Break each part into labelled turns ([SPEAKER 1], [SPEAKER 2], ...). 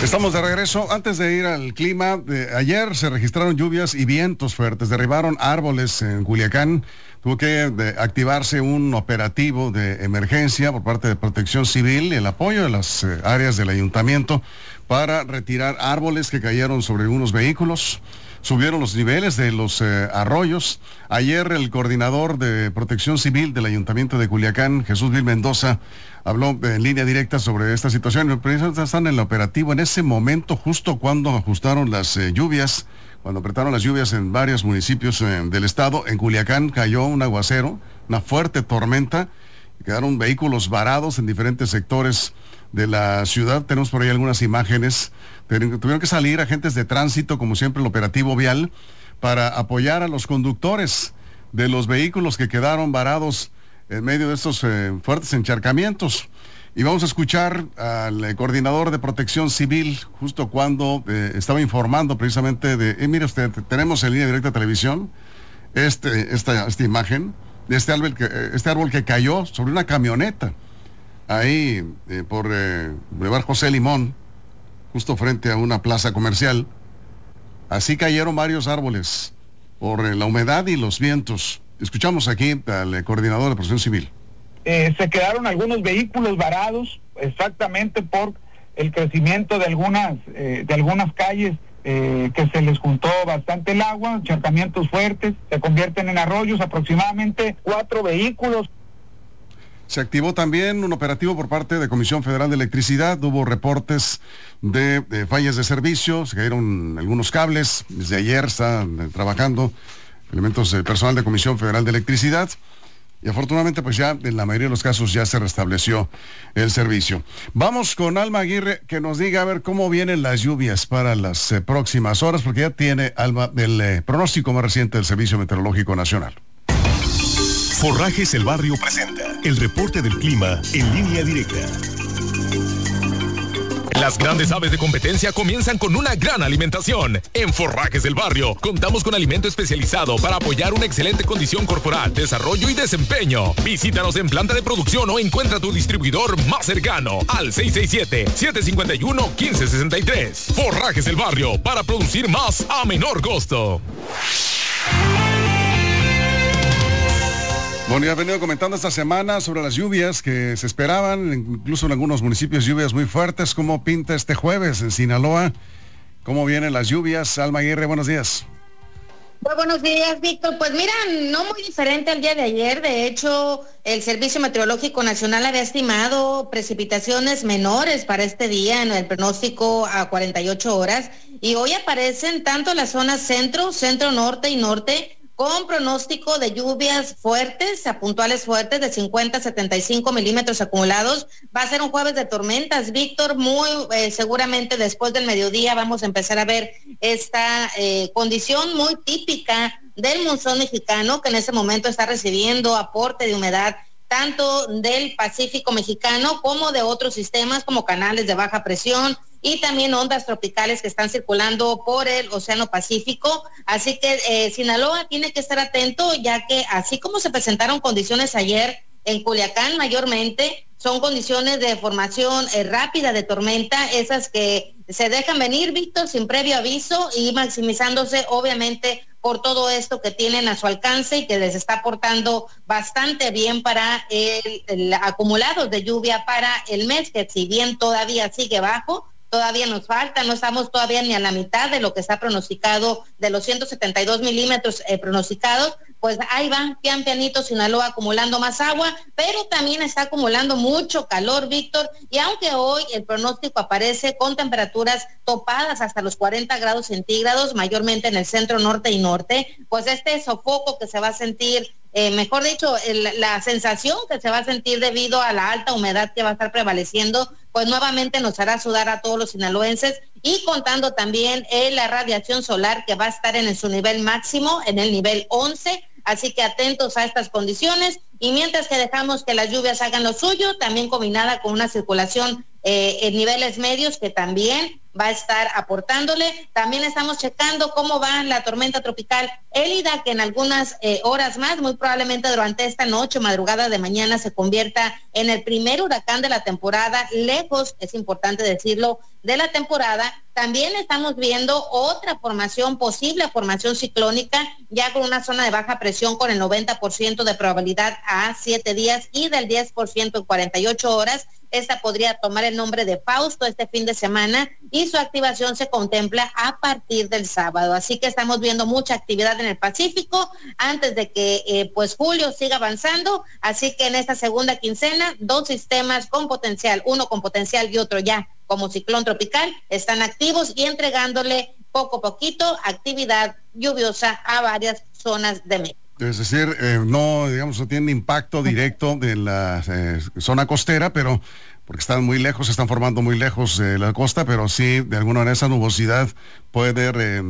[SPEAKER 1] Estamos de regreso. Antes de ir al clima, ayer se registraron lluvias y vientos fuertes. Derribaron árboles en Culiacán. Tuvo que activarse un operativo de emergencia por parte de Protección Civil y el apoyo de las áreas del ayuntamiento para retirar árboles que cayeron sobre unos vehículos. Subieron los niveles de los arroyos. Ayer el coordinador de Protección Civil del Ayuntamiento de Culiacán, Jesús Vil Mendoza, habló en línea directa sobre esta situación. Precisamente están en el operativo en ese momento, justo cuando ajustaron las lluvias, cuando apretaron las lluvias en varios municipios del estado. En Culiacán cayó un aguacero, una fuerte tormenta, y quedaron vehículos varados en diferentes sectores de la ciudad. Tenemos por ahí algunas imágenes. Tuvieron que salir agentes de tránsito, como siempre el operativo vial, para apoyar a los conductores de los vehículos que quedaron varados en medio de estos fuertes encharcamientos. Y vamos a escuchar al coordinador de Protección Civil justo cuando estaba informando precisamente de... mire usted, tenemos en línea directa de televisión esta imagen de este árbol que cayó sobre una camioneta ahí por Boulevard José Limón, justo frente a una plaza comercial. Así cayeron varios árboles por la humedad y los vientos. Escuchamos aquí al coordinador de Protección Civil.
[SPEAKER 2] Se quedaron algunos vehículos varados exactamente por el crecimiento de algunas calles que se les juntó bastante el agua, encharcamientos fuertes, se convierten en arroyos, aproximadamente 4 vehículos.
[SPEAKER 1] Se activó también un operativo por parte de Comisión Federal de Electricidad. Hubo reportes de fallas de servicio, se cayeron algunos cables. Desde ayer están trabajando elementos de personal de Comisión Federal de Electricidad. Y afortunadamente, pues ya en la mayoría de los casos ya se restableció el servicio. Vamos con Alma Aguirre, que nos diga a ver cómo vienen las lluvias para las próximas horas, porque ya tiene, Alma, el pronóstico más reciente del Servicio Meteorológico Nacional.
[SPEAKER 3] Forrajes El Barrio presenta el reporte del clima en línea directa. Las grandes aves de competencia comienzan con una gran alimentación. En Forrajes del Barrio contamos con alimento especializado para apoyar una excelente condición corporal, desarrollo y desempeño. Visítanos en planta de producción o encuentra tu distribuidor más cercano al 667-751-1563. Forrajes del Barrio, para producir más a menor costo.
[SPEAKER 1] Bueno, ya he venido comentando esta semana sobre las lluvias que se esperaban, incluso en algunos municipios lluvias muy fuertes. ¿Cómo pinta este jueves en Sinaloa? ¿Cómo vienen las lluvias? Alma Aguirre, buenos días.
[SPEAKER 4] Muy buenos días, Víctor. Pues mira, no muy diferente al día de ayer. De hecho, el Servicio Meteorológico Nacional había estimado precipitaciones menores para este día en el pronóstico a 48 horas. Y hoy aparecen tanto las zonas centro, norte y norte, con pronóstico de lluvias fuertes, a puntuales fuertes de 50 a 75 milímetros acumulados. Va a ser un jueves de tormentas, Víctor. Muy seguramente después del mediodía vamos a empezar a ver esta condición muy típica del monzón mexicano, que en ese momento está recibiendo aporte de humedad tanto del Pacífico mexicano como de otros sistemas como canales de baja presión y también ondas tropicales que están circulando por el Océano Pacífico. Así que Sinaloa tiene que estar atento, ya que así como se presentaron condiciones ayer en Culiacán mayormente, son condiciones de formación rápida de tormenta, esas que se dejan venir, Víctor, sin previo aviso y maximizándose obviamente por todo esto que tienen a su alcance y que les está aportando bastante bien para el acumulado de lluvia para el mes, que si bien todavía sigue bajo, todavía nos falta, no estamos todavía ni a la mitad de lo que está pronosticado, de los 172 milímetros pronosticados. Pues ahí va, pianito Sinaloa acumulando más agua, pero también está acumulando mucho calor, Víctor, y aunque hoy el pronóstico aparece con temperaturas topadas hasta los 40 grados centígrados, mayormente en el centro, norte y norte, pues este sofoco que se va a sentir, mejor dicho, la sensación que se va a sentir debido a la alta humedad que va a estar prevaleciendo, pues nuevamente nos hará sudar a todos los sinaloenses, y contando también la radiación solar que va a estar en su nivel máximo, en el nivel 11, así que atentos a estas condiciones, y mientras que dejamos que las lluvias hagan lo suyo, también combinada con una circulación en niveles medios, que también va a estar aportándole. También estamos checando cómo va la tormenta tropical Élida, que en algunas horas más, muy probablemente durante esta noche, madrugada de mañana, se convierta en el primer huracán de la temporada, lejos, es importante decirlo, de la temporada. También estamos viendo otra formación, posible formación ciclónica, ya con una zona de baja presión con el 90% de probabilidad a 7 días y del 10% en 48 horas. Esta podría tomar el nombre de Fausto este fin de semana y su activación se contempla a partir del sábado. Así que estamos viendo mucha actividad en el Pacífico antes de que pues julio siga avanzando. Así que en esta segunda quincena, 2 sistemas con potencial, uno con potencial y otro ya como ciclón tropical, están activos y entregándole poco a poquito actividad lluviosa a varias zonas de México.
[SPEAKER 1] Es decir, no tiene impacto directo de la zona costera, pero porque están muy lejos, se están formando muy lejos de la costa, pero sí, de alguna manera esa nubosidad puede,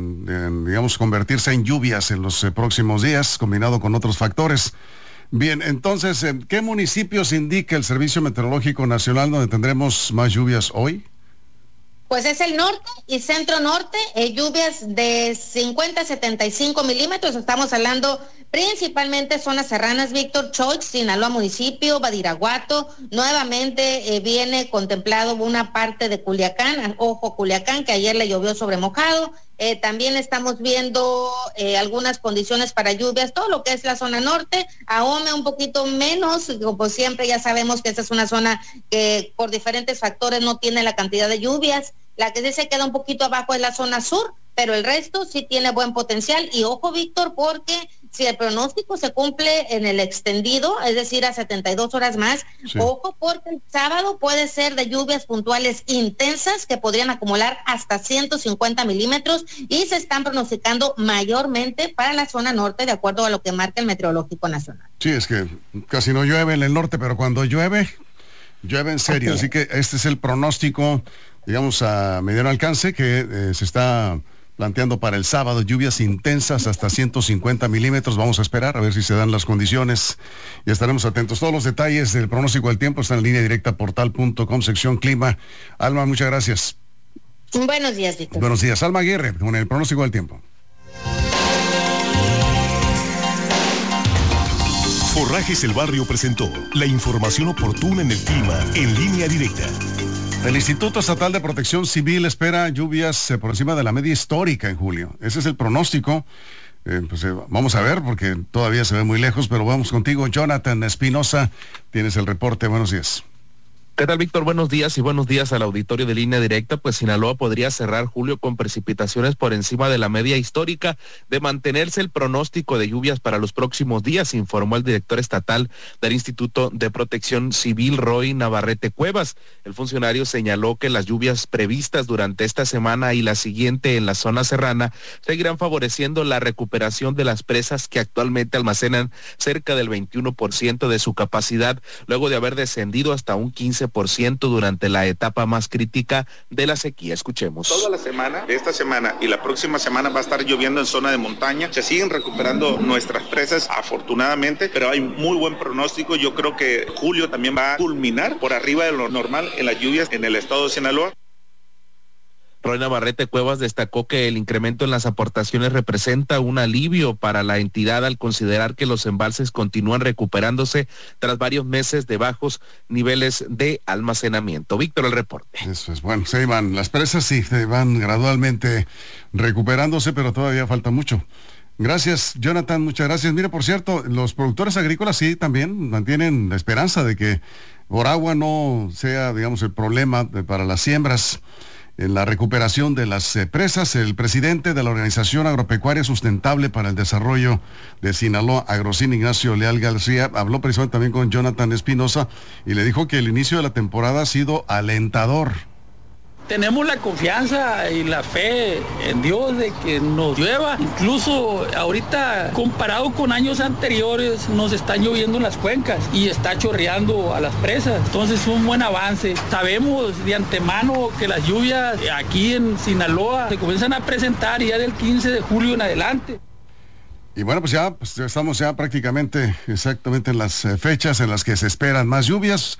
[SPEAKER 1] convertirse en lluvias en los próximos días, combinado con otros factores. Bien, entonces, ¿qué municipios indica el Servicio Meteorológico Nacional donde tendremos más lluvias hoy?
[SPEAKER 4] Pues es el norte y centro norte, lluvias de 50 a 75 milímetros, estamos hablando principalmente zonas serranas, Víctor, Choix, Sinaloa municipio, Badiraguato, nuevamente viene contemplado una parte de Culiacán, ojo Culiacán, que ayer le llovió sobre mojado. También estamos viendo algunas condiciones para lluvias, todo lo que es la zona norte, Ahome un poquito menos, como siempre ya sabemos que esta es una zona que por diferentes factores no tiene la cantidad de lluvias. La que sí se queda un poquito abajo es la zona sur, pero el resto sí tiene buen potencial. Y ojo, Víctor, porque si el pronóstico se cumple en el extendido, es decir, a 72 horas más, sí. Ojo, porque el sábado puede ser de lluvias puntuales intensas que podrían acumular hasta 150 milímetros y se están pronosticando mayormente para la zona norte, de acuerdo a lo que marca el Meteorológico Nacional.
[SPEAKER 1] Sí, es que casi no llueve en el norte, pero cuando llueve en serio. Así que este es el pronóstico, a mediano alcance que se está planteando para el sábado, lluvias intensas hasta 150 milímetros. Vamos a esperar a ver si se dan las condiciones y estaremos atentos. Todos los detalles del pronóstico del tiempo están en línea directa portal.com, sección clima. Alma, muchas gracias.
[SPEAKER 4] Buenos días, Víctor.
[SPEAKER 1] Buenos días. Alma Aguirre, con el pronóstico del tiempo.
[SPEAKER 3] Forrajes El Barrio presentó la información oportuna en el clima en línea directa.
[SPEAKER 1] El Instituto Estatal de Protección Civil espera lluvias por encima de la media histórica en julio. Ese es el pronóstico. Vamos a ver, porque todavía se ve muy lejos, pero vamos contigo, Jonathan Espinosa. Tienes el reporte. Buenos días.
[SPEAKER 5] ¿Qué tal, Víctor? Buenos días y buenos días al auditorio de Línea Directa. Pues Sinaloa podría cerrar julio con precipitaciones por encima de la media histórica. De mantenerse el pronóstico de lluvias para los próximos días, informó el director estatal del Instituto de Protección Civil, Roy Navarrete Cuevas. El funcionario señaló que las lluvias previstas durante esta semana y la siguiente en la zona serrana seguirán favoreciendo la recuperación de las presas que actualmente almacenan cerca del 21% de su capacidad, luego de haber descendido hasta un 15% durante la etapa más crítica de la sequía. Escuchemos.
[SPEAKER 6] Toda la semana, esta semana y la próxima semana va a estar lloviendo en zona de montaña. Se siguen recuperando nuestras presas, afortunadamente, pero hay muy buen pronóstico. Yo creo que julio también va a culminar por arriba de lo normal en las lluvias en el estado de Sinaloa.
[SPEAKER 5] Roy Navarrete Cuevas destacó que el incremento en las aportaciones representa un alivio para la entidad al considerar que los embalses continúan recuperándose tras varios meses de bajos niveles de almacenamiento. Víctor, el reporte.
[SPEAKER 1] Eso es bueno, las presas sí, se van gradualmente recuperándose, pero todavía falta mucho. Gracias, Jonathan, muchas gracias. Mira, por cierto, los productores agrícolas sí también mantienen la esperanza de que por agua no sea, el problema para las siembras. En la recuperación de las presas, el presidente de la Organización Agropecuaria Sustentable para el Desarrollo de Sinaloa, Agrocin, Ignacio Leal García, habló precisamente también con Jonathan Espinosa y le dijo que el inicio de la temporada ha sido alentador.
[SPEAKER 7] Tenemos la confianza y la fe en Dios de que nos llueva. Incluso ahorita, comparado con años anteriores, nos están lloviendo en las cuencas y está chorreando a las presas. Entonces es un buen avance. Sabemos de antemano que las lluvias aquí en Sinaloa se comienzan a presentar ya del 15 de julio en adelante.
[SPEAKER 1] Y bueno, pues ya estamos prácticamente exactamente en las fechas en las que se esperan más lluvias.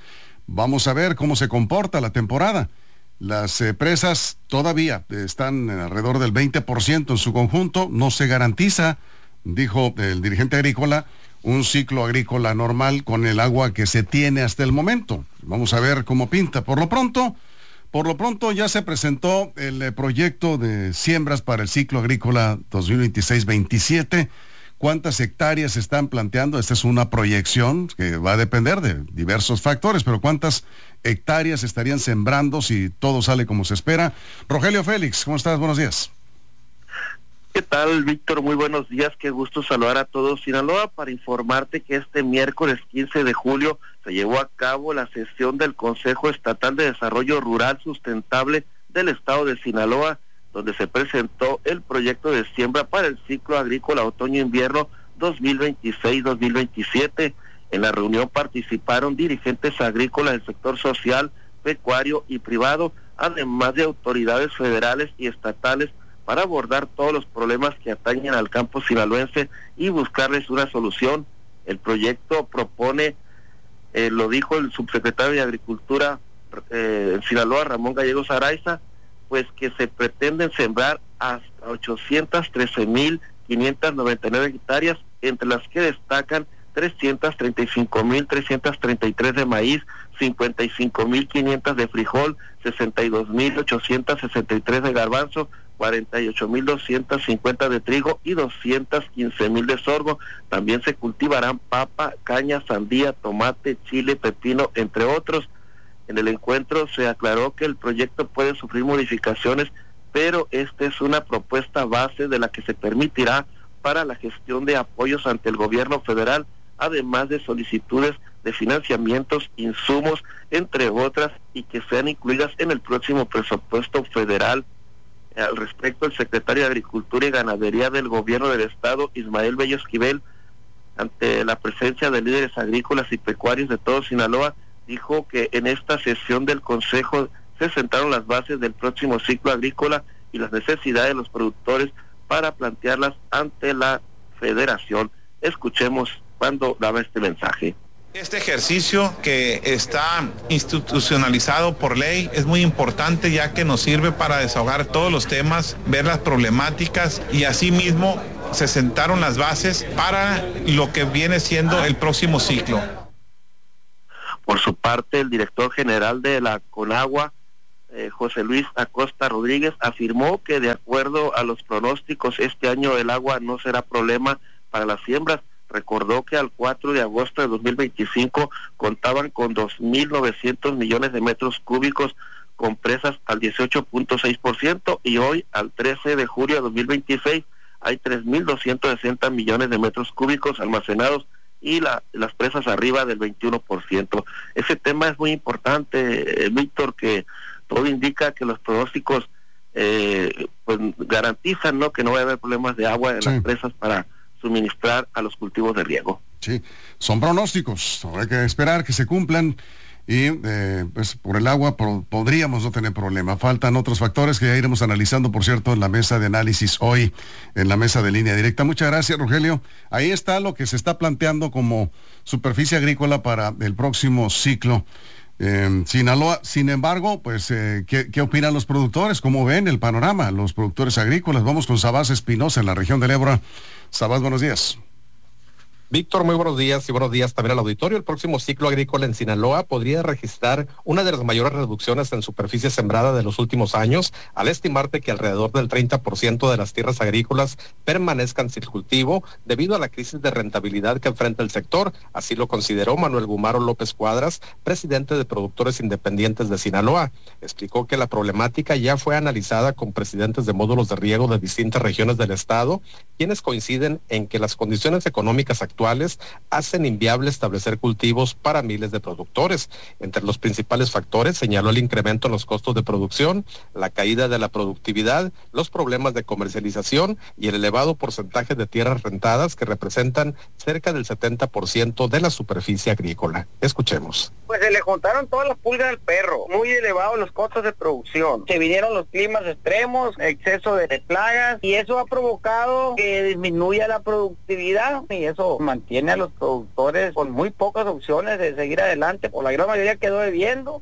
[SPEAKER 1] Vamos a ver cómo se comporta la temporada. Las presas todavía están alrededor del 20% en su conjunto. No se garantiza, dijo el dirigente agrícola, un ciclo agrícola normal con el agua que se tiene hasta el momento. Vamos a ver cómo pinta. Por lo pronto ya se presentó el proyecto de siembras para el ciclo agrícola 2026-27. ¿Cuántas hectáreas se están planteando? Esta es una proyección que va a depender de diversos factores, pero ¿cuántas hectáreas estarían sembrando si todo sale como se espera? Rogelio Félix, ¿cómo estás? Buenos días.
[SPEAKER 8] ¿Qué tal, Víctor? Muy buenos días. Qué gusto saludar a todos Sinaloa para informarte que este miércoles 15 de julio se llevó a cabo la sesión del Consejo Estatal de Desarrollo Rural Sustentable del Estado de Sinaloa, donde se presentó el proyecto de siembra para el ciclo agrícola otoño-invierno 2026-2027. En la reunión participaron dirigentes agrícolas del sector social, pecuario y privado, además de autoridades federales y estatales, para abordar todos los problemas que atañen al campo sinaloense y buscarles una solución. El proyecto propone, lo dijo el subsecretario de Agricultura en Sinaloa, Ramón Gallegos Araiza, pues que se pretenden sembrar hasta 813.599 hectáreas, entre las que destacan 335.333 de maíz, 55.500 de frijol, 62.863 de garbanzo, 48.250 de trigo y 215.000 de sorgo. También se cultivarán papa, caña, sandía, tomate, chile, pepino, entre otros. En el encuentro se aclaró que el proyecto puede sufrir modificaciones, pero esta es una propuesta base de la que se permitirá para la gestión de apoyos ante el gobierno federal, además de solicitudes de financiamientos, insumos, entre otras, y que sean incluidas en el próximo presupuesto federal. Al respecto, el secretario de Agricultura y Ganadería del Gobierno del Estado, Ismael Bello Esquivel, ante la presencia de líderes agrícolas y pecuarios de todo Sinaloa, dijo que en esta sesión del Consejo se sentaron las bases del próximo ciclo agrícola y las necesidades de los productores para plantearlas ante la Federación. Escuchemos cuando daba este mensaje.
[SPEAKER 9] Este ejercicio que está institucionalizado por ley es muy importante, ya que nos sirve para desahogar todos los temas, ver las problemáticas, y asimismo se sentaron las bases para lo que viene siendo el próximo ciclo.
[SPEAKER 8] Por su parte, el director general de la CONAGUA, José Luis Acosta Rodríguez, afirmó que de acuerdo a los pronósticos, este año el agua no será problema para las siembras. Recordó que al 4 de agosto de 2025 contaban con 2.900 millones de metros cúbicos, con presas al 18.6%, y hoy, al 13 de julio de 2026, hay 3.260 millones de metros cúbicos almacenados y las presas arriba del 21%. Ese tema es muy importante, Víctor, que todo indica que los pronósticos pues garantizan, ¿no?, que no va a haber problemas de agua en las presas para suministrar a los cultivos de riego.
[SPEAKER 1] Sí, son pronósticos, hay que esperar que se cumplan, y pues por el agua podríamos no tener problema. Faltan otros factores que ya iremos analizando, por cierto, en la mesa de análisis hoy, en la mesa de Línea Directa. Muchas gracias, Rogelio. Ahí está lo que se está planteando como superficie agrícola para el próximo ciclo. Sinaloa, sin embargo, pues, ¿qué opinan los productores? ¿Cómo ven el panorama los productores agrícolas? Vamos con Sabás Espinosa en la región del Ébora. Sabás, buenos días.
[SPEAKER 10] Víctor, muy buenos días, y buenos días también al auditorio. El próximo ciclo agrícola en Sinaloa podría registrar una de las mayores reducciones en superficie sembrada de los últimos años, al estimarte que alrededor del 30% de las tierras agrícolas permanezcan sin cultivo debido a la crisis de rentabilidad que enfrenta el sector. Así lo consideró Manuel Bumaro López Cuadras, presidente de Productores Independientes de Sinaloa. Explicó que la problemática ya fue analizada con presidentes de módulos de riego de distintas regiones del estado, quienes coinciden en que las condiciones económicas actuales hacen inviable establecer cultivos para miles de productores. Entre los principales factores señaló el incremento en los costos de producción, la caída de la productividad, los problemas de comercialización y el elevado porcentaje de tierras rentadas, que representan cerca del 70% de la superficie agrícola. Escuchemos.
[SPEAKER 11] Pues se le juntaron todas las pulgas al perro, muy elevados los costos de producción. Se vinieron los climas extremos, exceso de plagas, y eso ha provocado que disminuya la productividad, y eso mantiene a los productores con muy pocas opciones de seguir adelante, por la gran mayoría quedó debiendo.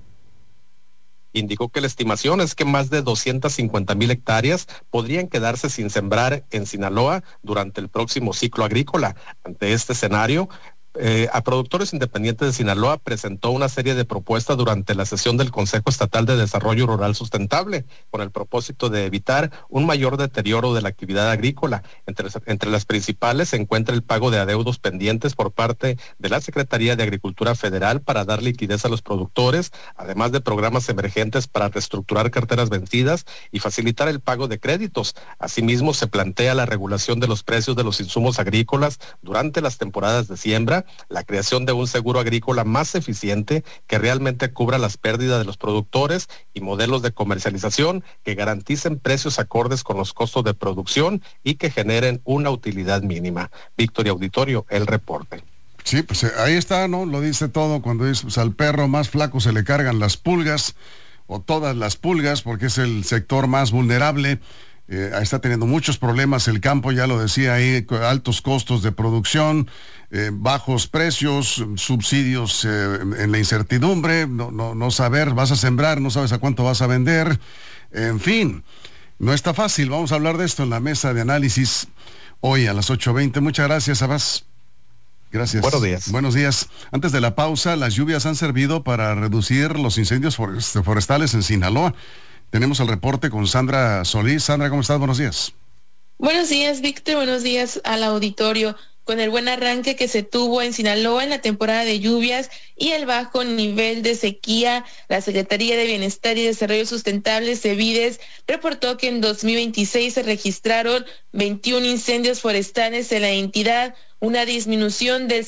[SPEAKER 10] Indicó que la estimación es que más de 250,000 hectáreas podrían quedarse sin sembrar en Sinaloa durante el próximo ciclo agrícola. Ante este escenario, a Productores Independientes de Sinaloa presentó una serie de propuestas durante la sesión del Consejo Estatal de Desarrollo Rural Sustentable, con el propósito de evitar un mayor deterioro de la actividad agrícola. Entre las principales se encuentra el pago de adeudos pendientes por parte de la Secretaría de Agricultura Federal para dar liquidez a los productores, además de programas emergentes para reestructurar carteras vencidas y facilitar el pago de créditos. Asimismo, se plantea la regulación de los precios de los insumos agrícolas durante las temporadas de siembra, la creación de un seguro agrícola más eficiente que realmente cubra las pérdidas de los productores y modelos de comercialización que garanticen precios acordes con los costos de producción y que generen una utilidad mínima. Víctor y Auditorio, el reporte.
[SPEAKER 1] Sí, pues ahí está, ¿no? Lo dice todo cuando dice, pues, al perro más flaco se le cargan las pulgas, o todas las pulgas, porque es el sector más vulnerable. Está teniendo muchos problemas el campo, ya lo decía ahí, altos costos de producción, bajos precios, subsidios en la incertidumbre, no saber, vas a sembrar, no sabes a cuánto vas a vender, en fin, no está fácil. Vamos a hablar de esto en la mesa de análisis hoy a las 8:20. Muchas gracias, Abbas. Gracias.
[SPEAKER 10] Buenos días.
[SPEAKER 1] Buenos días. Antes de la pausa, las lluvias han servido para reducir los incendios forestales en Sinaloa. Tenemos el reporte con Sandra Solís. Sandra, ¿cómo estás? Buenos días.
[SPEAKER 12] Buenos días, Víctor. Buenos días al auditorio. Con el buen arranque que se tuvo en Sinaloa en la temporada de lluvias y el bajo nivel de sequía, la Secretaría de Bienestar y Desarrollo Sustentable, CEBIDES, reportó que en 2026 se registraron 21 incendios forestales en la entidad, una disminución del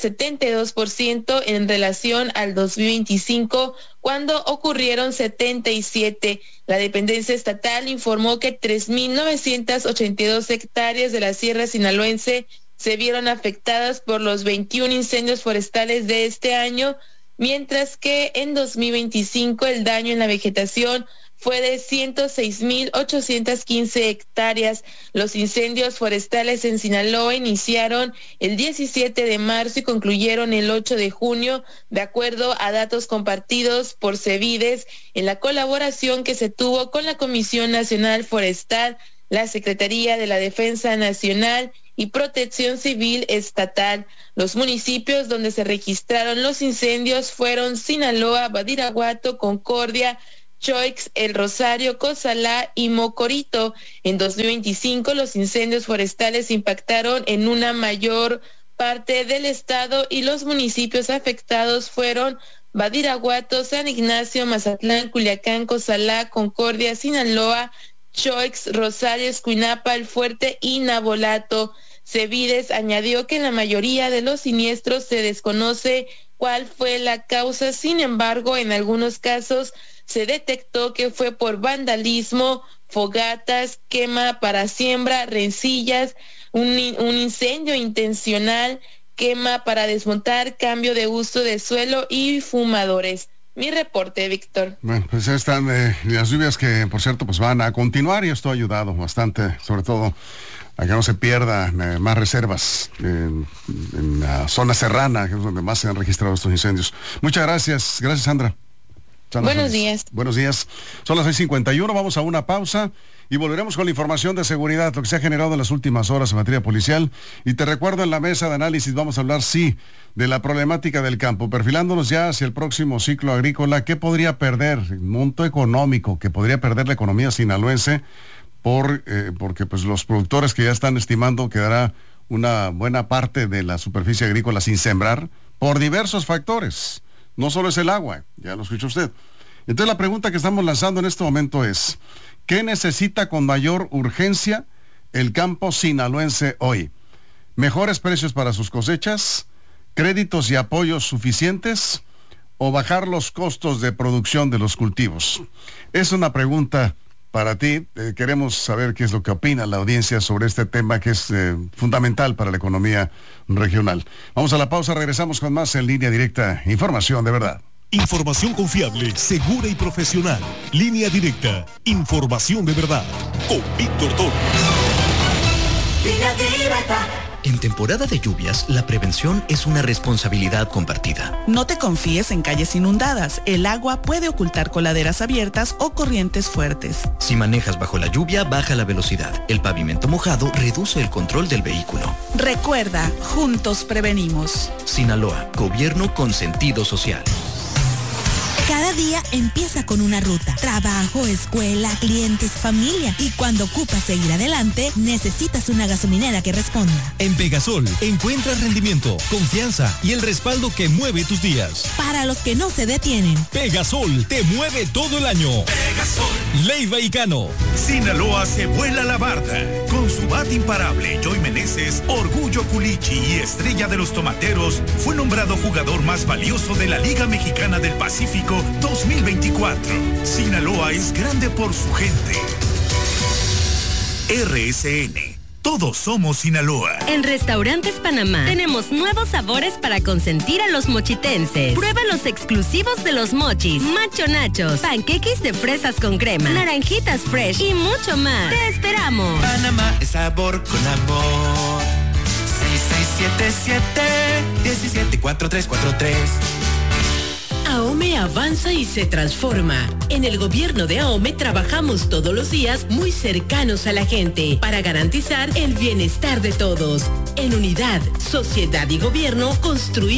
[SPEAKER 12] 72% en relación al 2025, cuando ocurrieron 77. La dependencia estatal informó que 3.982 hectáreas de la Sierra Sinaloense se vieron afectadas por los 21 incendios forestales de este año, mientras que en 2025 el daño en la vegetación fue de 106.815 hectáreas. Los incendios forestales en Sinaloa iniciaron el 17 de marzo y concluyeron el 8 de junio, de acuerdo a datos compartidos por CEBIDES en la colaboración que se tuvo con la Comisión Nacional Forestal, la Secretaría de la Defensa Nacional y Protección Civil Estatal. Los municipios donde se registraron los incendios fueron Sinaloa, Badiraguato, Concordia, Choix, El Rosario, Cozalá y Mocorito. En 2025 los incendios forestales impactaron en una mayor parte del estado y los municipios afectados fueron Badiraguato, San Ignacio, Mazatlán, Culiacán, Cozalá, Concordia, Sinaloa, Choix, Rosario, Escuinapa, El Fuerte y Navolato. CEBIDES añadió que en la mayoría de los siniestros se desconoce cuál fue la causa, sin embargo, en algunos casos se detectó que fue por vandalismo, fogatas, quema para siembra, rencillas, un incendio intencional, quema para desmontar, cambio de uso de suelo y fumadores. Mi reporte, Víctor.
[SPEAKER 1] Bueno, pues están las lluvias que, por cierto, pues van a continuar y esto ha ayudado bastante, sobre todo a que no se pierda más reservas en la zona serrana, que es donde más se han registrado estos incendios. Muchas gracias. Gracias, Sandra.
[SPEAKER 12] Buenos días.
[SPEAKER 1] Buenos días. Son las 6:51, vamos a una pausa y volveremos con la información de seguridad, lo que se ha generado en las últimas horas en materia policial. Y te recuerdo, en la mesa de análisis vamos a hablar, sí, de la problemática del campo, perfilándonos ya hacia el próximo ciclo agrícola. ¿Qué podría perder? El monto económico que podría perder la economía sinaloense porque pues los productores que ya están estimando quedará una buena parte de la superficie agrícola sin sembrar por diversos factores. No solo es el agua, ya lo escuchó usted. Entonces la pregunta que estamos lanzando en este momento es, ¿qué necesita con mayor urgencia el campo sinaloense hoy? ¿Mejores precios para sus cosechas? ¿Créditos y apoyos suficientes? ¿O bajar los costos de producción de los cultivos? Es una pregunta para ti. Queremos saber qué es lo que opina la audiencia sobre este tema que es fundamental para la economía regional. Vamos a la pausa, regresamos con más en Línea Directa. Información de verdad.
[SPEAKER 13] Información confiable, segura y profesional. Línea Directa. Información de verdad. Con Víctor Torres.
[SPEAKER 14] Línea Directa. En temporada de lluvias, la prevención es una responsabilidad compartida.
[SPEAKER 15] No te confíes en calles inundadas. El agua puede ocultar coladeras abiertas o corrientes fuertes.
[SPEAKER 14] Si manejas bajo la lluvia, baja la velocidad. El pavimento mojado reduce el control del vehículo.
[SPEAKER 15] Recuerda, juntos prevenimos.
[SPEAKER 14] Sinaloa, gobierno con sentido social.
[SPEAKER 16] Cada día empieza con una ruta. Trabajo, escuela, clientes, familia. Y cuando ocupas seguir adelante, necesitas una gasolinera que responda.
[SPEAKER 13] En Pegasol encuentras rendimiento, confianza y el respaldo que mueve tus días.
[SPEAKER 16] Para los que no se detienen.
[SPEAKER 13] Pegasol te mueve todo el año. Pegasol. Leiva y Cano.
[SPEAKER 17] Sinaloa se vuela la barda. Con su bat imparable, Joy Meneses, Orgullo Culichi y estrella de los tomateros, fue nombrado jugador más valioso de la Liga Mexicana del Pacífico 2024. Sinaloa es grande por su gente. RSN. Todos somos Sinaloa.
[SPEAKER 18] En Restaurantes Panamá tenemos nuevos sabores para consentir a los mochitenses. Prueba los exclusivos de los mochis, macho nachos, panqueques de fresas con crema, naranjitas fresh y mucho más. ¡Te esperamos!
[SPEAKER 19] Panamá es sabor con amor. 6677-174343.
[SPEAKER 20] AOME avanza y se transforma. En el gobierno de AOME trabajamos todos los días muy cercanos a la gente para garantizar el bienestar de todos. En unidad, sociedad y gobierno construimos